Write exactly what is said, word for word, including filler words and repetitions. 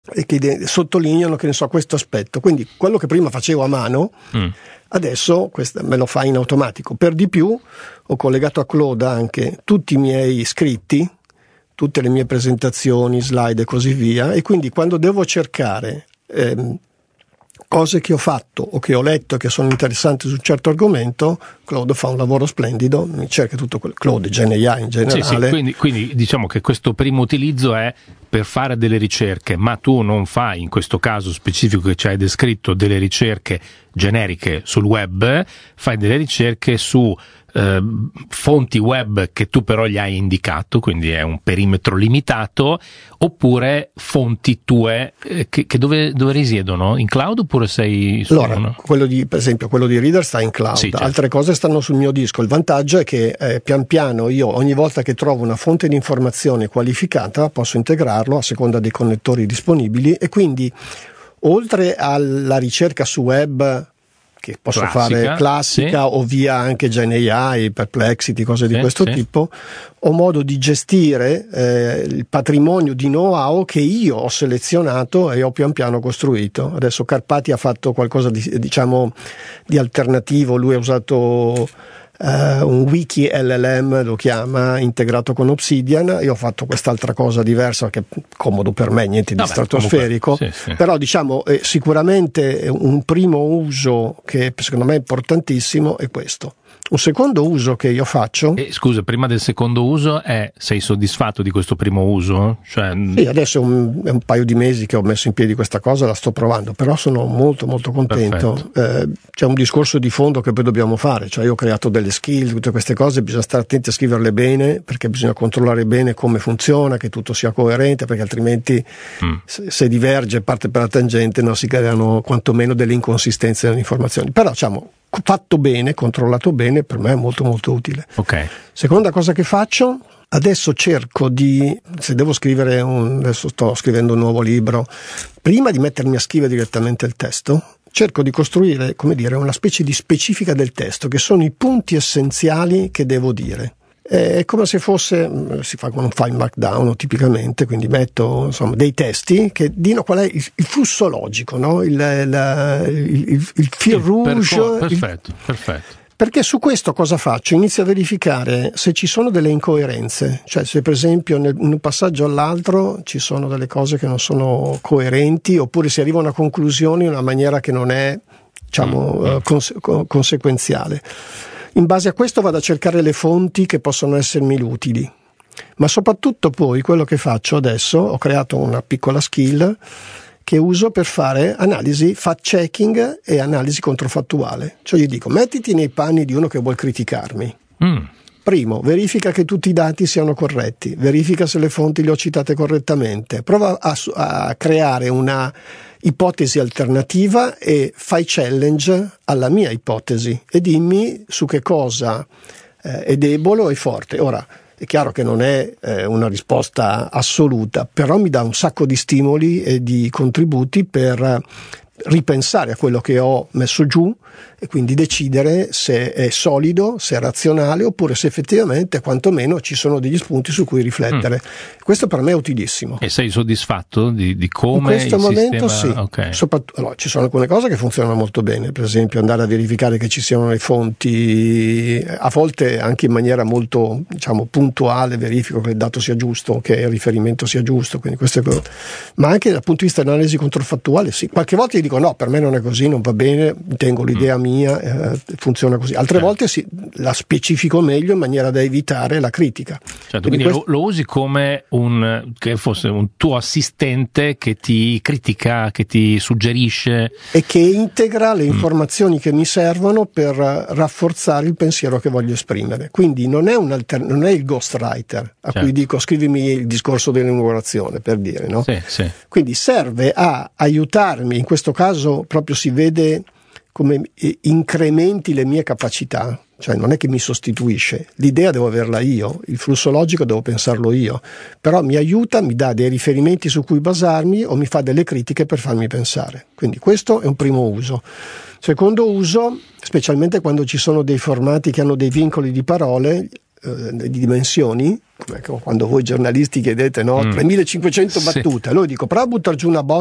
e che de- sottolineano, che ne so, questo aspetto. Quindi quello che prima facevo a mano, mm. adesso questa, me lo fa in automatico. Per di più ho collegato a Claude anche tutti i miei scritti, tutte le mie presentazioni, slide e così via, e quindi quando devo cercare ehm, cose che ho fatto o che ho letto che sono interessanti su un certo argomento, Claude fa un lavoro splendido, mi cerca tutto quello. Claude, Gen A I in generale. Sì, sì, quindi, quindi diciamo che questo primo utilizzo è per fare delle ricerche, ma tu non fai in questo caso specifico che ci hai descritto delle ricerche generiche sul web, fai delle ricerche su eh, fonti web che tu però gli hai indicato, quindi è un perimetro limitato, oppure fonti tue eh, che, che dove, dove risiedono? In cloud oppure sei su allora, uno? Quello di, per esempio quello di Reader sta in cloud, sì, certo. Altre cose stanno sul mio disco. Il vantaggio è che eh, pian piano io ogni volta che trovo una fonte di informazione qualificata posso integrarlo a seconda dei connettori disponibili, e quindi oltre alla ricerca su web che posso classica, fare classica, sì. O via anche Gen A I, Perplexity, cose di sì, questo sì. tipo, ho modo di gestire eh, il patrimonio di know-how che io ho selezionato e ho pian piano costruito. Adesso Carpati ha fatto qualcosa di, diciamo, di alternativo, lui ha usato Uh, un wiki L L M, lo chiama, integrato con Obsidian. Io ho fatto quest'altra cosa diversa che è comodo per me, niente di no, stratosferico, comunque, sì, sì. Però diciamo eh, sicuramente un primo uso che secondo me è importantissimo è questo. Un secondo uso che io faccio... Eh, scusa, prima del secondo uso, è, sei soddisfatto di questo primo uso? Cioè... Sì, adesso è un, è un paio di mesi che ho messo in piedi questa cosa, la sto provando, però sono molto molto contento. Eh, c'è un discorso di fondo che poi dobbiamo fare, cioè io ho creato delle skill, tutte queste cose, bisogna stare attenti a scriverle bene, perché bisogna controllare bene come funziona, che tutto sia coerente, perché altrimenti mm. se, se diverge, parte per la tangente, no, si creano quantomeno delle inconsistenze nelle informazioni. Però diciamo, fatto bene, controllato bene, per me è molto molto utile. Okay. Seconda cosa che faccio, adesso cerco di, se devo scrivere un, adesso sto scrivendo un nuovo libro, prima di mettermi a scrivere direttamente il testo, cerco di costruire, come dire, una specie di specifica del testo, che sono i punti essenziali che devo dire. È come se fosse, si fa con un file markdown tipicamente, quindi metto insomma dei testi che dicono qual è il, il flusso logico, no? il, la, il, il, il fil rouge. Perco- perfetto, il, perfetto. Perché su questo cosa faccio? Inizio a verificare se ci sono delle incoerenze, cioè se per esempio nel, in un passaggio all'altro ci sono delle cose che non sono coerenti, oppure si arriva a una conclusione in una maniera che non è, diciamo, mm. uh, conse- conseguenziale. In base a questo vado a cercare le fonti che possono essermi utili, ma soprattutto poi quello che faccio adesso, ho creato una piccola skill che uso per fare analisi fact checking e analisi controfattuale. Cioè gli dico, mettiti nei panni di uno che vuol criticarmi. Mm. Primo, verifica che tutti i dati siano corretti, verifica se le fonti le ho citate correttamente, prova a, a creare una ipotesi alternativa e fai challenge alla mia ipotesi e dimmi su che cosa eh, è debole o è forte. Ora, è chiaro che non è eh, una risposta assoluta, però mi dà un sacco di stimoli e di contributi per ripensare a quello che ho messo giù e quindi decidere se è solido, se è razionale, oppure se effettivamente quantomeno ci sono degli spunti su cui riflettere. Mm. Questo per me è utilissimo. E sei soddisfatto di, di come in questo il momento sistema... sì. Okay. Soprattutto, allora, ci sono alcune cose che funzionano molto bene, per esempio andare a verificare che ci siano le fonti, a volte anche in maniera molto, diciamo, puntuale, verifico che il dato sia giusto, che il riferimento sia giusto, quindi queste cose. Ma anche dal punto di vista dell'analisi controfattuale sì. Qualche volta gli dico no, per me non è così, non va bene, tengo l'idea mm. mia, eh, funziona così. Altre certo. volte sì, la specifico meglio in maniera da evitare la critica. Certo, quindi, quindi questo... lo, lo usi come un, che fosse un tuo assistente che ti critica, che ti suggerisce. E che integra le informazioni mm. che mi servono per rafforzare il pensiero che voglio esprimere. Quindi non è, un alter... non è il ghostwriter a certo. cui dico scrivimi il discorso dell'inaugurazione, per dire, no? Sì, sì. Quindi serve a aiutarmi, in questo caso proprio si vede come incrementi le mie capacità, cioè non è che mi sostituisce, l'idea devo averla io, il flusso logico devo pensarlo io, però mi aiuta, mi dà dei riferimenti su cui basarmi o mi fa delle critiche per farmi pensare. Quindi questo è un primo uso. Secondo uso, specialmente quando ci sono dei formati che hanno dei vincoli di parole, eh, di dimensioni, ecco, quando voi giornalisti chiedete no, mm. tremilacinquecento battute, sì. Allora dico prova a buttare giù una